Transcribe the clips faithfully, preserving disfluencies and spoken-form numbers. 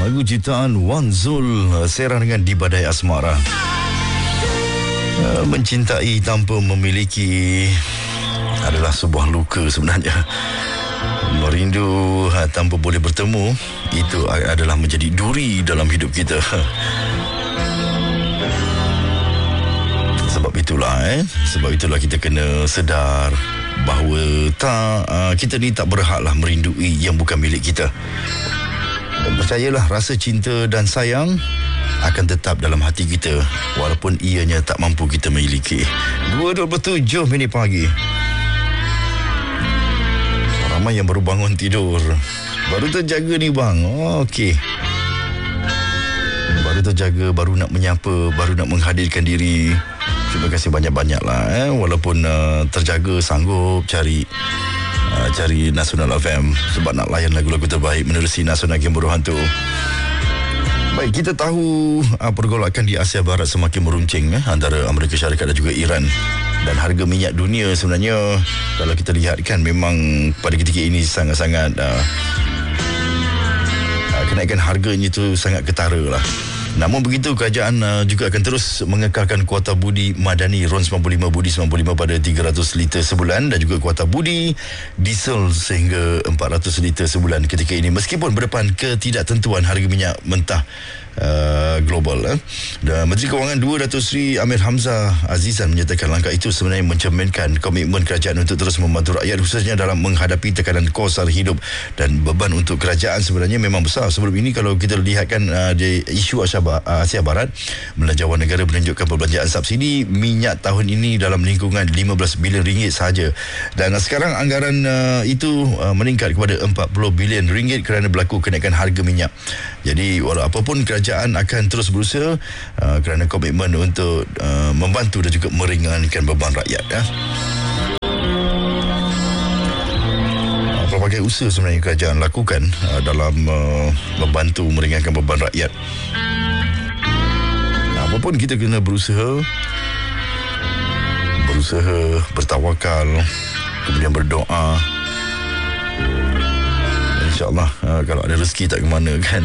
Lagu ciptaan Wan Zul, Serah dengan Di Badai Asmara. Mencintai tanpa memiliki adalah sebuah luka sebenarnya. Merindu tanpa boleh bertemu, itu adalah menjadi duri dalam hidup kita. Sebab itulah eh Sebab itulah kita kena sedar bahawa tak, uh, kita ni tak berhaklah merindui yang bukan milik kita. Dan percayalah, rasa cinta dan sayang akan tetap dalam hati kita walaupun ianya tak mampu kita miliki. dua dua puluh tujuh minit pagi. Ramai yang baru bangun tidur, baru terjaga ni bang. Oh, okey. Baru terjaga, baru nak menyapa, baru nak menghadirkan diri. Terima kasih banyak-banyak lah eh. Walaupun uh, terjaga, sanggup cari uh, Cari Nasional F M sebab nak layan lagu-lagu terbaik menerusi Nasional Game Buruhan tu. Baik, kita tahu uh, pergolakan di Asia Barat semakin meruncing eh, antara Amerika Syarikat dan juga Iran. Dan harga minyak dunia sebenarnya, kalau kita lihatkan, memang pada ketika ini sangat-sangat uh, uh, kenaikan harganya itu sangat ketara lah. Namun begitu, kerajaan uh, juga akan terus mengekalkan kuota budi madani RON sembilan puluh lima, budi sembilan puluh lima pada tiga ratus liter sebulan dan juga kuota budi diesel sehingga empat ratus liter sebulan ketika ini, meskipun berdepan ketidaktentuan harga minyak mentah Uh, global eh. Dan Menteri Kewangan dua Datuk Seri Amir Hamzah Azizan menyatakan langkah itu sebenarnya mencerminkan komitmen kerajaan untuk terus membantu rakyat, khususnya dalam menghadapi tekanan kos sara hidup. Dan beban untuk kerajaan sebenarnya memang besar. Sebelum ini kalau kita lihatkan uh, di isu Asia, uh, Asia Barat, Belanjawan Negara menunjukkan perbelanjaan subsidi minyak tahun ini dalam lingkungan lima belas bilion ringgit sahaja. Dan uh, sekarang anggaran uh, itu uh, meningkat kepada empat puluh bilion ringgit kerana berlaku kenaikan harga minyak. Jadi walau apapun, kerajaan akan terus berusaha uh, kerana komitmen untuk uh, membantu dan juga meringankan beban rakyat ya. Uh, pelbagai usaha sebenarnya kerajaan lakukan uh, dalam uh, membantu meringankan beban rakyat. Uh, apapun, kita kena berusaha berusaha bertawakal, kemudian berdoa. InsyaAllah uh, kalau ada rezeki tak ke mana kan.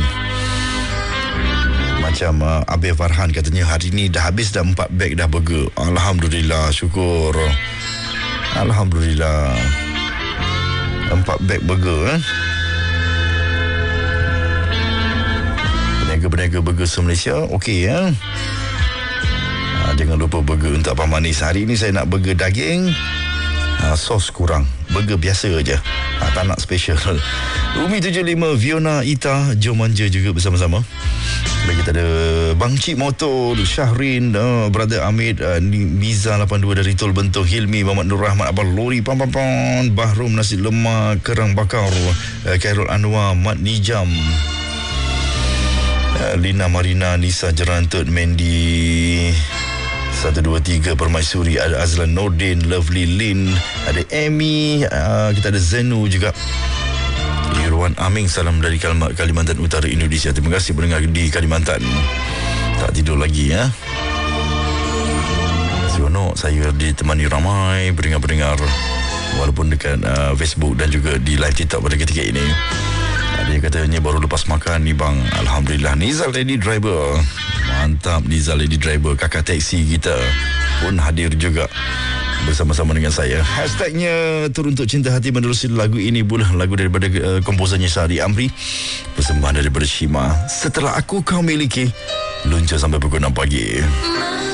Macam uh, Abe Farhan katanya hari ni dah habis dah empat beg dah burger. Alhamdulillah, syukur. Alhamdulillah. Empat beg burger eh. Peniaga-peniaga burger se-Malaysia, okey ya. Uh, jangan lupa burger untuk Abang Manis. Hari ni saya nak burger daging, uh, sos kurang. Burger biasa aja. Uh, tak nak special. Umi tujuh lima, Fiona, Ita, jom manja juga bersama-sama. Baik, kita ada Bang Cik Motor, Syahrin, uh, Brother Amit, uh, Miza lapan dua dari Tol Bentong, Hilmi, Muhammad Nur Rahmat, Abang Lori, Pam Pam Pam, Bahrum Nasi Lemak, Kerang Bakar, uh, Khairul Anwar, Mat Nijam, uh, Lina Marina, Nisa Jerantut, Mandy satu dua tiga, Permaisuri, ada Azlan Nordin, Lovely Lin, ada Amy, uh, kita ada Zenu juga. Irwan Aming, salam dari Kalimantan Utara, Indonesia. Terima kasih pendengar di Kalimantan. Tak tidur lagi ya. Seronok saya ditemani ramai pendengar-pendengar, walaupun dekat uh, Facebook dan juga di live TikTok pada ketika ini. Ada yang katanya baru lepas makan ni bang. Alhamdulillah. Nizal Lady Driver, mantap. Nizal Lady Driver, kakak teksi kita pun hadir juga bersama-sama dengan saya. Hashtagnya Turun Untuk Cinta Hati menerusi lagu ini pula, lagu daripada uh, komposernya Syahri Amri, persembahan daripada Shima. Setelah Aku Kau Miliki, luncur sampai pukul enam pagi.